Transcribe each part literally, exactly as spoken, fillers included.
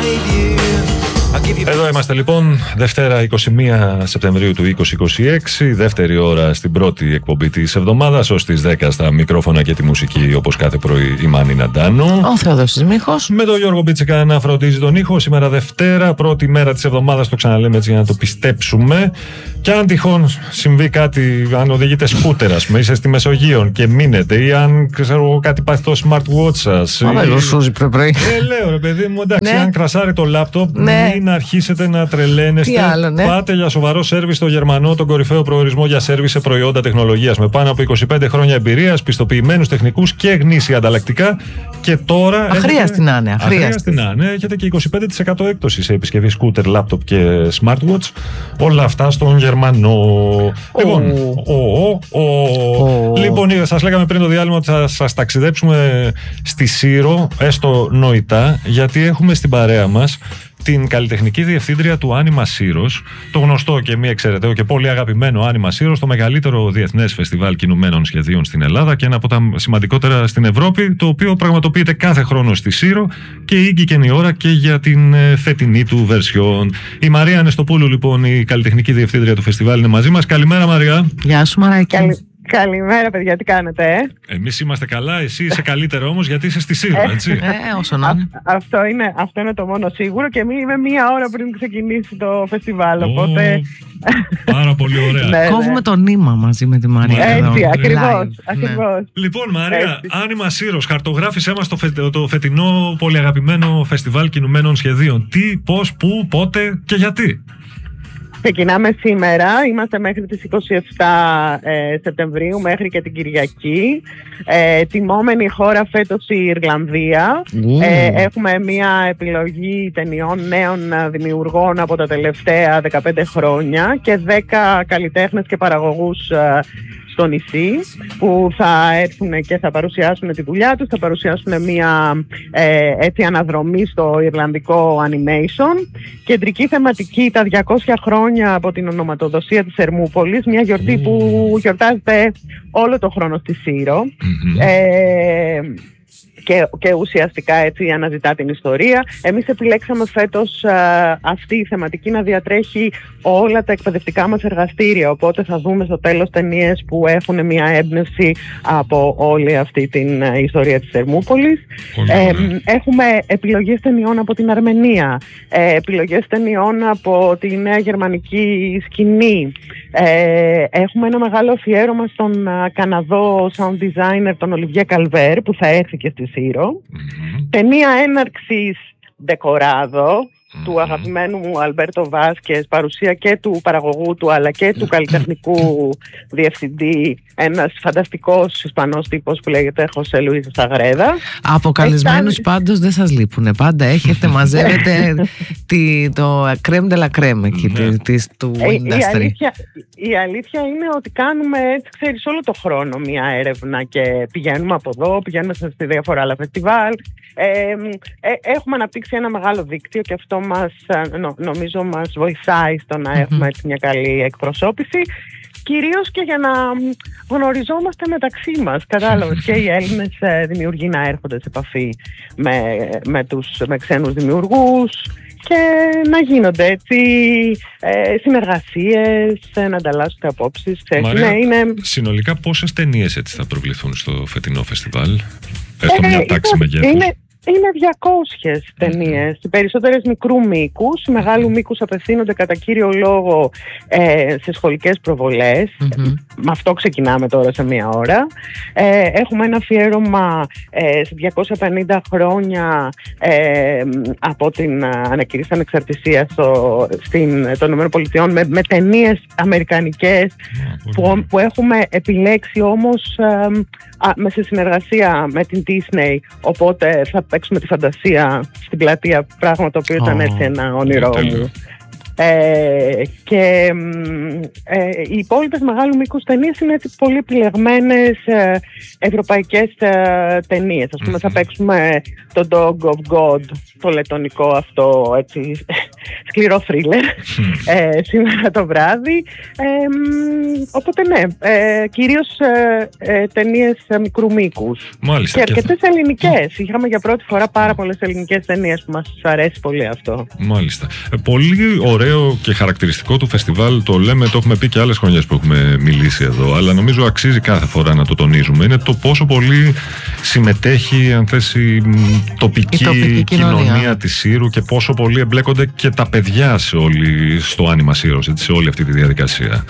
Εδώ είμαστε λοιπόν, Δευτέρα εικοστή πρώτη Σεπτεμβρίου του είκοσι είκοσι έξι, δεύτερη ώρα στην πρώτη εκπομπή της εβδομάδας, ως τις δέκα στα μικρόφωνα και τη μουσική, όπως κάθε πρωί, η Μάνη Ναντάνο. Ο Θεόδωσης Μίχος. Με τον Γιώργο Μπίτσικα να φροντίζει τον ήχο. Σήμερα Δευτέρα, πρώτη μέρα της εβδομάδας, το ξαναλέμε έτσι για να το πιστέψουμε. Και αν τυχόν συμβεί κάτι, αν οδηγείτε σκούτερ, ας πούμε, είστε στη Μεσογείο και μείνετε, ή αν ξέρω κάτι πάθει το smartwatch σας. Μα δεν σούζει πρωί. Ε, λέω ρε παιδί μου, εντάξει, Ναι. αν κρασάρει το λάπτοπ, Ναι. μην αρχίσετε να τρελαίνεστε. Τι άλλο, ναι. Πάτε για σοβαρό σέρβις στο Γερμανό, τον κορυφαίο προορισμό για σέρβις σε προϊόντα τεχνολογίας. Με πάνω από είκοσι πέντε χρόνια εμπειρίας, πιστοποιημένους τεχνικούς και γνήσια ανταλλακτικά. Και τώρα. Αχρίαστη να είναι, Αχρίαστη να είναι. Έχετε και είκοσι πέντε τοις εκατό έκπτωση σε επισκευή σκούτερ, λάπτοπ και smartwatch. Όλα αυτά στον Γερμανό. Oh. Λοιπόν, oh, oh, oh. λοιπόν, σας λέγαμε πριν το διάλειμμα ότι θα σας ταξιδέψουμε στη Σύρο, έστω νοητά, γιατί έχουμε στην παρέα μας την καλλιτεχνική διευθύντρια του Άνιμα Σύρος, το γνωστό και μη εξαιρεταίο και πολύ αγαπημένο Άνιμα Σύρος, το μεγαλύτερο διεθνές φεστιβάλ κινουμένων σχεδίων στην Ελλάδα και ένα από τα σημαντικότερα στην Ευρώπη, το οποίο πραγματοποιείται κάθε χρόνο στη Σύρο και ήγηκε η ώρα και για την φετινή του βερσιόν. Η Μαρία Ανεστοπούλου, λοιπόν, η καλλιτεχνική διευθύντρια του φεστιβάλ, είναι μαζί μας. Καλημέρα, Μαρία. Γεια σου, Μαράκη. Καλη... Καλημέρα, παιδιά, τι κάνετε, ε? Εμείς είμαστε καλά, εσύ είσαι καλύτερα όμως, γιατί είσαι στη Σύρο, έτσι. Ε, όσο να είναι. Αυτό είναι, αυτό είναι το μόνο σίγουρο και είμαι μία ώρα πριν ξεκινήσει το φεστιβάλ, οπότε... Πάρα πολύ ωραία. Ναι, ναι. Κόβουμε το νήμα μαζί με τη Μαρία. Έτσι, εδώ, ακριβώς, live. ακριβώς. Λοιπόν, Μαρία, Έτσι. Άνιμα Σύρος, χαρτογράφησέ μας το, φε, το φετινό πολύ αγαπημένο φεστιβάλ κινουμένων σχεδίων. Τι, πώς, πού, πότε και γιατί. Ξεκινάμε σήμερα, είμαστε μέχρι τις είκοσι επτά ε, Σεπτεμβρίου, μέχρι και την Κυριακή. Ε, τιμόμενη χώρα φέτος η Ιρλανδία. Mm. Ε, έχουμε μια επιλογή ταινιών νέων δημιουργών από τα τελευταία δεκαπέντε χρόνια και δέκα καλλιτέχνες και παραγωγούς ε, στο νησί, που θα έρθουν και θα παρουσιάσουν τη δουλειά τους, θα παρουσιάσουν μια ε, έτσι αναδρομή στο Ιρλανδικό animation. Κεντρική θεματική τα διακόσια χρόνια από την ονοματοδοσία της Ερμούπολης, μια γιορτή mm. που γιορτάζεται όλο το χρόνο στη Σύρο. Mm-hmm. Ε, Και, και ουσιαστικά έτσι αναζητά την ιστορία. Εμείς επιλέξαμε φέτος α, αυτή η θεματική να διατρέχει όλα τα εκπαιδευτικά μας εργαστήρια, οπότε θα δούμε στο τέλος ταινίες που έχουν μια έμπνευση από όλη αυτή την α, ιστορία της Ερμούπολης. Ε, έχουμε επιλογές ταινιών από την Αρμενία, ε, επιλογές ταινιών από τη νέα γερμανική σκηνή. Ε, έχουμε ένα μεγάλο αφιέρωμα στον α, Καναδό sound designer, τον Ολιβιέ Καλβέρ, που θα έρθει και στη Σύρο. Mm-hmm. Ταινία έναρξης Ντεκοράδο, mm-hmm. του αγαπημένου μου Αλμπέρτο Βάσκες, παρουσία και του παραγωγού του αλλά και του καλλιτεχνικού διευθυντή, ένας φανταστικός Ισπανός τύπος που λέγεται Χωσέ Λουίς Σαγρέδα. Από καλεσμένους πάντως δεν σας λείπουνε. Πάντα έχετε, μαζεύετε τη, το crème de la crème εκεί, mm-hmm. της, του ε, industry. Η αλήθεια, η αλήθεια είναι ότι κάνουμε, έτσι ξέρεις, όλο το χρόνο μια έρευνα και πηγαίνουμε από εδώ, πηγαίνουμε σε διάφορα άλλα φεστιβάλ. Ε, ε, έχουμε αναπτύξει ένα μεγάλο δίκτυο και αυτό μας, νο, νομίζω μας βοηθάει στο να mm-hmm. έχουμε έτσι μια καλή εκπροσώπηση. Κυρίως και για να γνωριζόμαστε μεταξύ μας, κατάλαβες, και οι Έλληνες δημιουργοί να έρχονται σε επαφή με, με, τους, με ξένους δημιουργούς και να γίνονται έτσι ε, συνεργασίες, να ανταλλάσσονται απόψεις. Μαρία, ναι, είναι... συνολικά πόσες ταινίες έτσι θα προβληθούν στο φετινό φεστιβάλ, έστω μια τάξη μεγέθους? Είναι... Είναι διακόσιες ταινίες, οι περισσότερες μικρού μήκους, μεγάλου μήκους απευθύνονται κατά κύριο λόγο ε, σε σχολικές προβολές. Mm-hmm. Με αυτό ξεκινάμε τώρα σε μία ώρα. Ε, έχουμε ένα αφιέρωμα ε, σε διακόσια πενήντα χρόνια ε, από την ανακήρυξη ανεξαρτησίας στο, στην, των ΗΠΑ με, με ταινίες αμερικανικές mm-hmm. που, που έχουμε επιλέξει όμως ε, α, με σε συνεργασία με την Disney, οπότε θα παίξουμε τη φαντασία στην πλατεία, πράγμα το οποίο oh, ήταν έτσι ένα όνειρό μου. Ε, και ε, οι υπόλοιπες μεγάλου μήκους ταινίες είναι έτσι πολύ επιλεγμένες ε, ευρωπαϊκές ε, ταινίες. Ας πούμε mm-hmm. θα παίξουμε το Dog of God, το λετονικό αυτό έτσι σκληρό θρίλερ ε, σήμερα το βράδυ. Ε, οπότε ναι, ε, κυρίως ε, ε, ταινίες μικρού μήκους. Μάλιστα. Και αρκετές ελληνικές. Είχαμε για πρώτη φορά πάρα πολλές ελληνικές ταινίες που μας αρέσει πολύ αυτό. Μάλιστα. Ε, πολύ ωραίο και χαρακτηριστικό του φεστιβάλ, το λέμε, το έχουμε πει και άλλες χρονιές που έχουμε μιλήσει εδώ, αλλά νομίζω αξίζει κάθε φορά να το τονίζουμε. Είναι το πόσο πολύ συμμετέχει, αν θες, η τοπική, η τοπική κοινωνία, κοινωνία της Σύρου και πόσο πολύ εμπλέκονται και τα παιδιά σε όλη, στο Άνιμα Σύρος, σε όλη αυτή τη διαδικασία.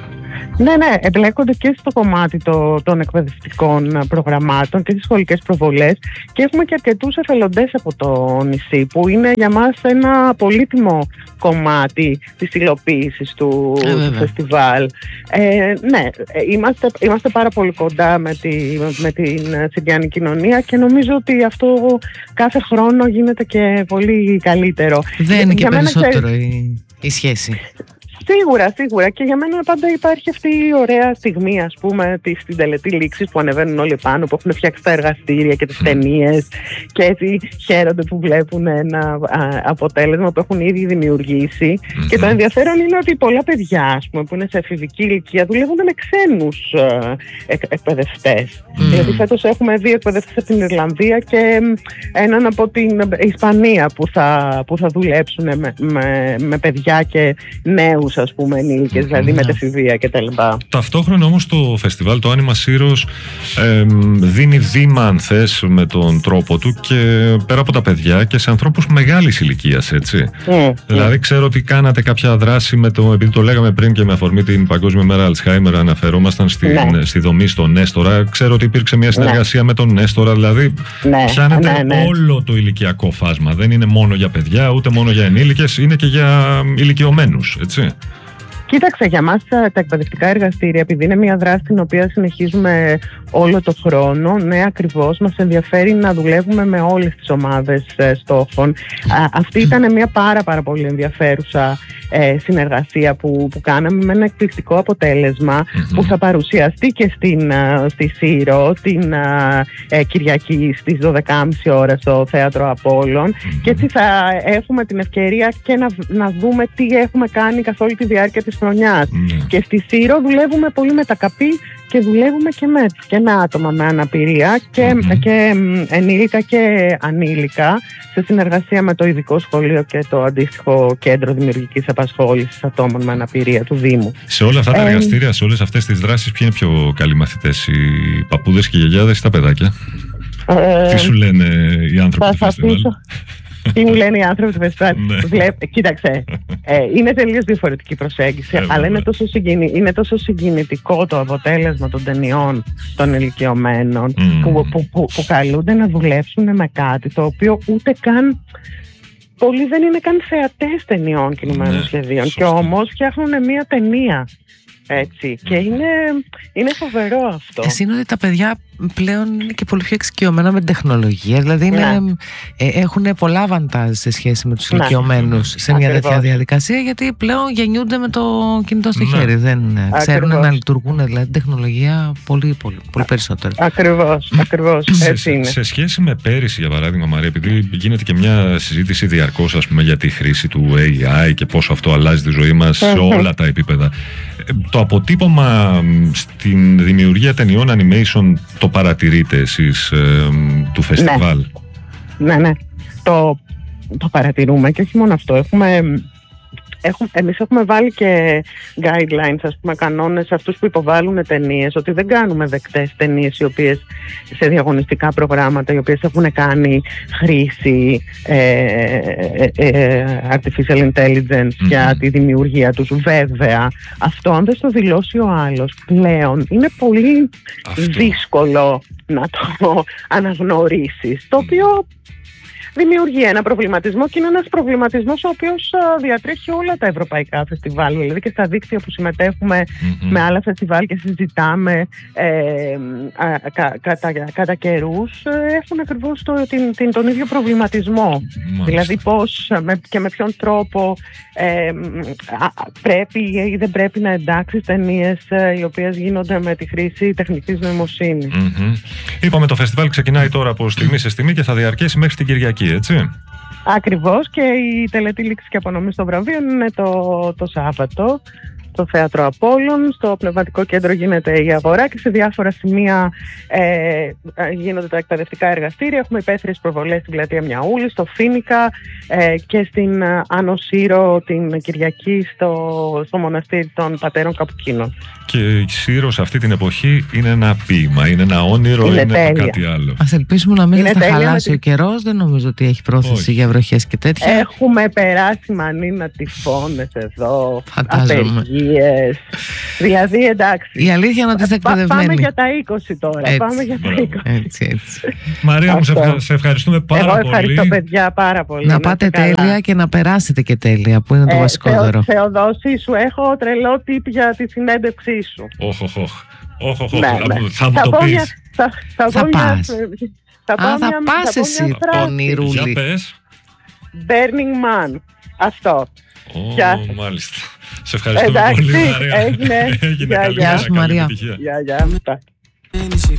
Ναι, ναι, εμπλέκονται και στο κομμάτι το, των εκπαιδευτικών προγραμμάτων και στις σχολικές προβολές και έχουμε και αρκετούς εθελοντές από το νησί που είναι για μας ένα πολύτιμο κομμάτι της υλοποίησης του, ε, του φεστιβάλ. Ε, ναι, είμαστε, είμαστε πάρα πολύ κοντά με, τη, με την Συριανή κοινωνία και νομίζω ότι αυτό κάθε χρόνο γίνεται και πολύ καλύτερο. Δεν είναι και περισσότερο η, η σχέση. Σίγουρα, σίγουρα. Και για μένα πάντα υπάρχει αυτή η ωραία στιγμή, ας πούμε, στην τελετή λήξης που ανεβαίνουν όλοι πάνω, που έχουν φτιάξει τα εργαστήρια και τις ταινίες και έτσι χαίρονται που βλέπουν ένα α, αποτέλεσμα που έχουν ήδη δημιουργήσει. Mm-hmm. Και το ενδιαφέρον είναι ότι πολλά παιδιά, ας πούμε, που είναι σε εφηβική ηλικία, δουλεύουν με ξένους εκ, εκπαιδευτές. Mm-hmm. Δηλαδή φέτος έχουμε δύο εκπαιδευτές από την Ιρλανδία και έναν από την Ισπανία που θα, που θα δουλέψουν με, με, με παιδιά και νέους, ας πούμε, ενήλικες, δηλαδή yeah. μετεφηβεία κτλ. Ταυτόχρονα όμως το φεστιβάλ, το Άνιμα Σύρος, ε, δίνει βήμα, αν θες, με τον τρόπο του και πέρα από τα παιδιά και σε ανθρώπους μεγάλης ηλικίας, έτσι. Mm. Δηλαδή ξέρω ότι κάνατε κάποια δράση με το, επειδή το λέγαμε πριν και με αφορμή την Παγκόσμια Μέρα Αλτσχάιμερ, αναφερόμασταν στη, ναι. στη δομή στο Νέστορα. Ξέρω ότι υπήρξε μια συνεργασία ναι. με τον Νέστορα, δηλαδή ναι. πιάνετε ναι, ναι. όλο το ηλικιακό φάσμα. Δεν είναι μόνο για παιδιά, ούτε μόνο για ενήλικες, είναι και για ηλικιωμένους, έτσι. Κοίταξε, για μας τα εκπαιδευτικά εργαστήρια, επειδή είναι μια δράση την οποία συνεχίζουμε όλο το χρόνο, ναι, ακριβώς, μας ενδιαφέρει να δουλεύουμε με όλες τις ομάδες ε, στόχων. Α, αυτή ήταν μια πάρα πάρα πολύ ενδιαφέρουσα ε, συνεργασία που, που κάναμε με ένα εκπληκτικό αποτέλεσμα mm-hmm. που θα παρουσιαστεί και στην, α, στη Σύρο την α, ε, Κυριακή στις δώδεκα και μισή ώρα στο Θέατρο Απόλλων mm-hmm. και έτσι θα έχουμε την ευκαιρία και να, να δούμε τι έχουμε κάνει καθ' όλη τη διάρκεια της χρονιάς. Mm. Και στη Σύρο δουλεύουμε πολύ με τα καπί και δουλεύουμε και με, και με άτομα με αναπηρία και, mm-hmm. και ενήλικα και ανήλικα σε συνεργασία με το ειδικό σχολείο και το αντίστοιχο κέντρο δημιουργικής απασχόλησης ατόμων με αναπηρία του Δήμου. Σε όλα αυτά τα ε, εργαστήρια, σε όλες αυτές τις δράσεις, ποιοι είναι πιο καλοί μαθητές, οι παππούδες και οι γιαγιάδες ή τα παιδάκια? Ε, Τι σου λένε οι άνθρωποι του φεστιβάλ? Τι μου λένε οι άνθρωποι του φεστιβάλ? Κοίταξε, ε, είναι τελείως διαφορετική προσέγγιση, ε, αλλά είναι τόσο, συγκινη, είναι τόσο συγκινητικό το αποτέλεσμα των ταινιών των ηλικιωμένων mm. που, που, που, που καλούνται να δουλέψουν με κάτι το οποίο ούτε καν... Πολλοί δεν είναι καν θεατές ταινιών κινουμένων ναι, σχεδίων σωστή. Και όμως φτιάχνουν μια ταινία. Έτσι. Και είναι, είναι φοβερό αυτό. Εσύ είναι ότι τα παιδιά πλέον είναι και πολύ πιο εξοικειωμένα με την τεχνολογία. Δηλαδή είναι, ναι. ε, έχουν πολλά βαντάζ σε σχέση με τους ναι. ηλικιωμένους σε μια Ακριβώς. τέτοια διαδικασία, γιατί πλέον γεννιούνται με το κινητό στο ναι. χέρι. Δεν Ακριβώς. ξέρουν να λειτουργούν δηλαδή την τεχνολογία πολύ, πολύ, πολύ περισσότερο. Ακριβώς, ακριβώς. Έτσι είναι. Σε, σε σχέση με πέρυσι, για παράδειγμα, Μαρία, επειδή γίνεται και μια συζήτηση διαρκώς, ας πούμε, για τη χρήση του έι άι και πόσο αυτό αλλάζει τη ζωή μας σε όλα τα επίπεδα. Το αποτύπωμα στην δημιουργία ταινιών animation το παρατηρείτε εσείς ε, του φεστιβάλ? Ναι, ναι, ναι. Το, το παρατηρούμε και όχι μόνο αυτό. Έχουμε, έχουμε, εμείς έχουμε βάλει και guidelines, ας πούμε, κανόνες αυτούς που υποβάλλουν ταινίες, ότι δεν κάνουμε δεκτές ταινίες οι οποίες σε διαγωνιστικά προγράμματα, οι οποίες έχουν κάνει χρήση ε, ε, ε, artificial intelligence mm-hmm. για τη δημιουργία τους. Βέβαια, αυτό αν δεν το δηλώσει ο άλλος πλέον είναι πολύ αυτό. δύσκολο να το αναγνωρίσεις, το οποίο δημιουργεί ένα προβληματισμό και είναι ένας προβληματισμός ο οποίος α, διατρέχει όλα τα ευρωπαϊκά φεστιβάλ, δηλαδή και στα δίκτυα που συμμετέχουμε mm-hmm. με άλλα φεστιβάλ και συζητάμε ε, α, κα, κατά, κατά καιρούς, έχουν ακριβώς το, την, την, τον ίδιο προβληματισμό. Mm-hmm. Δηλαδή πώς με, και με ποιον τρόπο ε, α, πρέπει ή δεν πρέπει να εντάξει ταινίες οι οποίες γίνονται με τη χρήση τεχνητής νοημοσύνης. Mm-hmm. Είπαμε, το φεστιβάλ ξεκινάει τώρα από στιγμή σε στιγμή και θα διαρκέσει μέχρι την Κυριακή, έτσι? Ακριβώς, και η τελετή λήξης και απονομής των βραβείων είναι το, το Σάββατο στο Θέατρο Απόλλων. Στο Πνευματικό Κέντρο γίνεται η αγορά και σε διάφορα σημεία ε, γίνονται τα εκπαιδευτικά εργαστήρια. Έχουμε υπαίθριες προβολές στην Πλατεία Μιαούλη, στο Φίνικα ε, και στην Άνω Σύρο την Κυριακή στο, στο Μοναστήρι των Πατέρων Καπουκίνων. Και η Σύρο σε αυτή την εποχή είναι ένα ποίημα, είναι ένα όνειρο, είναι, είναι κάτι άλλο. Ας ελπίσουμε να μην θα χαλάσει ο καιρός. Δεν νομίζω ότι έχει πρόθεση Όχι. για βροχές και τέτοια. Έχουμε περάσει μανίνα τυφώνες εδώ, απεργίες. Δηλαδή εντάξει. Η αλήθεια είναι ότι είστε εκπαιδευμένοι. Πάμε για τα είκοσι τώρα. Έτσι. Πάμε για τα είκοσι. Έτσι, έτσι. Μαρία μου, σε, σε ευχαριστούμε πάρα Εγώ πολύ. Εγώ ευχαριστώ παιδιά πάρα πολύ. Να, να πάτε τέλεια καλά. Και να περάσετε και τέλεια, που είναι το ε, βασικότερο. Θεο, Θεοδόση, σου έχω τρελό τύπ για τη συνέντευξή σου. Όχι, όχι, όχι. Θα μου το πεις. Θα, θα, θα πας. Θα, Α, θα πας εσύ, πονηρούλη. Για πες. Burning Man. Αυτό. Oh, Γεια. Μάλιστα. Σε ευχαριστούμε Εντάξει, πολύ, Μαρία. Έγινε. Έγινε. Γεια, γεια σου, Μαρία. Γεια, γεια.